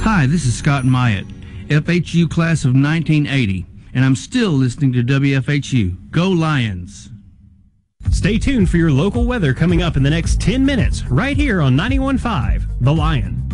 Hi, this is Scott Myatt, FHU class of 1980, and I'm still listening to WFHU. Go Lions! Stay tuned for your local weather coming up in the next 10 minutes, right here on 91.5, The Lion.